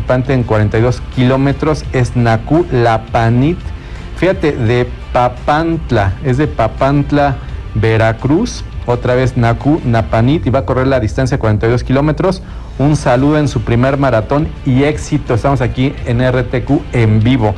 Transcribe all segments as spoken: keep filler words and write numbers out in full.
participante en cuarenta y dos kilómetros es Naku Lapanit. Fíjate, de Papantla, es de Papantla, Veracruz. Otra vez Naku Napanit, y va a correr la distancia de cuarenta y dos kilómetros. Un saludo en su primer maratón y éxito. Estamos aquí en R T Q en vivo.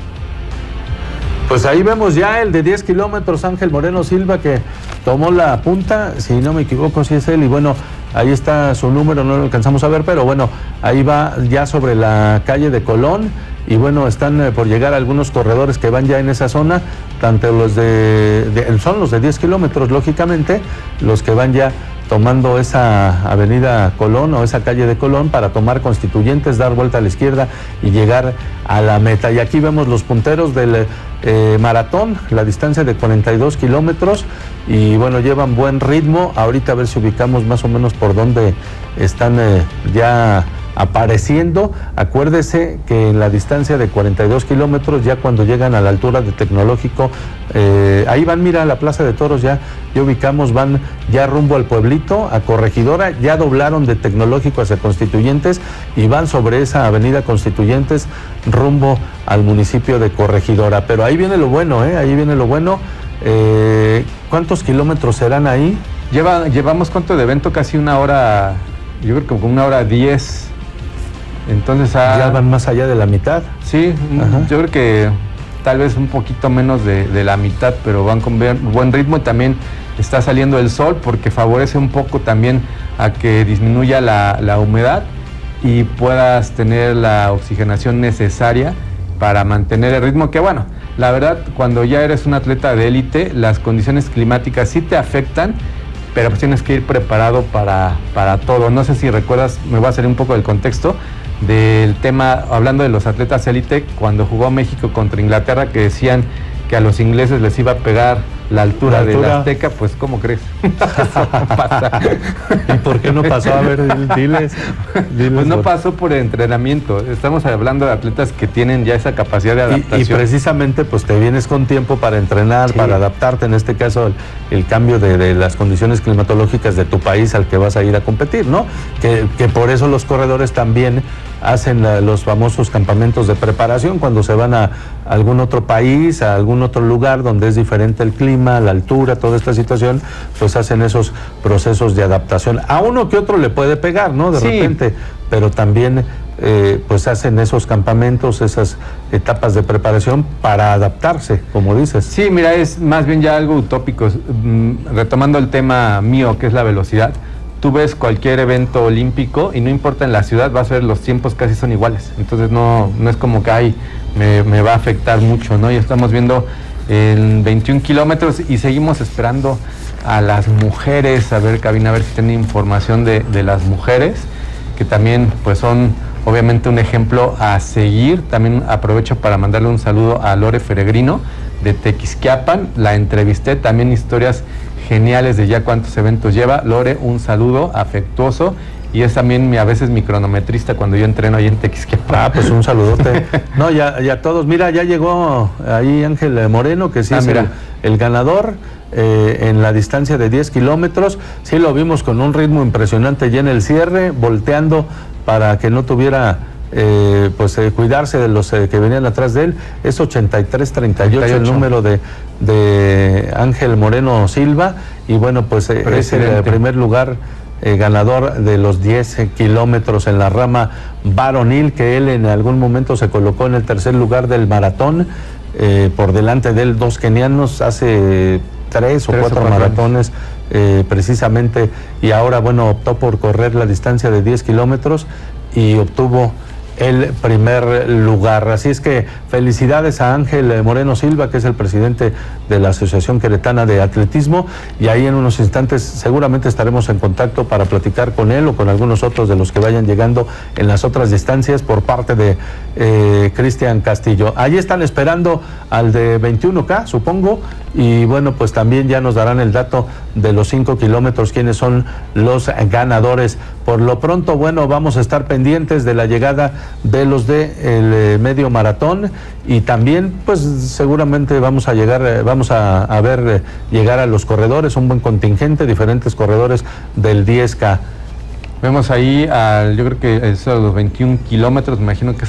Pues ahí vemos ya el de diez kilómetros, Ángel Moreno Silva, que tomó la punta, si no me equivoco, si es él, y bueno, ahí está su número, no lo alcanzamos a ver, pero bueno, ahí va ya sobre la calle de Colón, y bueno, están eh, por llegar algunos corredores que van ya en esa zona, tanto los de, de son los de diez kilómetros, lógicamente, los que van ya tomando esa avenida Colón o esa calle de Colón para tomar Constituyentes, dar vuelta a la izquierda y llegar a la meta. Y aquí vemos los punteros del eh, maratón, la distancia de cuarenta y dos kilómetros, y bueno, llevan buen ritmo. Ahorita a ver si ubicamos más o menos por dónde están eh, ya apareciendo. Acuérdese que en la distancia de cuarenta y dos kilómetros, ya cuando llegan a la altura de Tecnológico, eh, ahí van, mira, a la Plaza de Toros, ya, ya ubicamos, van ya rumbo al pueblito, a Corregidora, ya doblaron de Tecnológico hacia Constituyentes y van sobre esa avenida Constituyentes rumbo al municipio de Corregidora. Pero ahí viene lo bueno, ¿eh? Ahí viene lo bueno. Eh, ¿Cuántos kilómetros serán ahí? Lleva, llevamos cuánto de evento, casi una hora, yo creo que como una hora diez. Entonces ah, ya van más allá de la mitad. Sí, ajá, yo creo que tal vez un poquito menos de, de la mitad, pero van con buen ritmo, y también está saliendo el sol porque favorece un poco también a que disminuya la, la humedad y puedas tener la oxigenación necesaria para mantener el ritmo, que bueno, la verdad, cuando ya eres un atleta de élite, las condiciones climáticas sí te afectan, pero pues tienes que ir preparado para, para todo. No sé si recuerdas, me voy a salir un poco del contexto del tema, hablando de los atletas élite, cuando jugó México contra Inglaterra, que decían que a los ingleses les iba a pegar la altura, la altura. de la Azteca, pues ¿cómo crees? Pasa. ¿Y por qué no pasó? A ver, diles. diles pues no por... pasó por entrenamiento. Estamos hablando de atletas que tienen ya esa capacidad de adaptación. Y, y precisamente pues te vienes con tiempo para entrenar, sí. para adaptarte, en este caso el, el cambio de, de las condiciones climatológicas de tu país al que vas a ir a competir, ¿no? Que, que por eso los corredores también hacen la, los famosos campamentos de preparación cuando se van a algún otro país, a algún otro lugar donde es diferente el clima, la altura, toda esta situación, pues hacen esos procesos de adaptación. A uno que otro le puede pegar, ¿no? De sí. repente, pero también eh, pues hacen esos campamentos, esas etapas de preparación para adaptarse, como dices. Sí, mira, es más bien ya algo utópico. Mm, retomando el tema mío, que es la velocidad, tú ves cualquier evento olímpico y no importa en la ciudad, vas a ver los tiempos casi son iguales. Entonces no, no es como que ay, me, me va a afectar mucho, ¿no? Ya estamos viendo en veintiún kilómetros y seguimos esperando a las mujeres, a ver, Cabina, a ver si tiene información de, de las mujeres, que también pues son obviamente un ejemplo a seguir. También aprovecho para mandarle un saludo a Lore Feregrino de Tequisquiapan, la entrevisté, también historias geniales de ya cuántos eventos lleva. Lore, un saludo afectuoso, y es también mi, a veces mi cronometrista cuando yo entreno ahí en Tequisquiapan. Ah, pues un saludote. No, ya, ya todos, mira, ya llegó ahí Ángel Moreno, que sí ah, es el, el ganador eh, en la distancia de diez kilómetros. Sí lo vimos con un ritmo impresionante ya en el cierre, volteando para que no tuviera Eh, pues eh, cuidarse de los eh, que venían atrás de él. Es ochenta y tres treinta y ocho el número de, de Ángel Moreno Silva, y bueno, pues eh, es el eh, primer lugar eh, ganador de los diez eh, kilómetros en la rama varonil, que él en algún momento se colocó en el tercer lugar del maratón, eh, por delante de él dos kenianos hace tres o tres cuatro, o cuatro maratones eh, precisamente, y ahora bueno, optó por correr la distancia de diez kilómetros y obtuvo el primer lugar. Así es que felicidades a Ángel Moreno Silva, que es el presidente de la Asociación Queretana de Atletismo, y ahí en unos instantes seguramente estaremos en contacto para platicar con él o con algunos otros de los que vayan llegando en las otras distancias por parte de eh, Cristian Castillo. Ahí están esperando al de veintiuno K, supongo, y bueno, pues también ya nos darán el dato de los cinco kilómetros, quiénes son los ganadores. Por lo pronto, bueno, vamos a estar pendientes de la llegada de los de el eh, medio maratón, y también pues seguramente vamos a llegar, eh, vamos a, a ver eh, llegar a los corredores, un buen contingente, diferentes corredores del diez K. Vemos ahí, al, yo creo que es a los veintiún kilómetros, me imagino que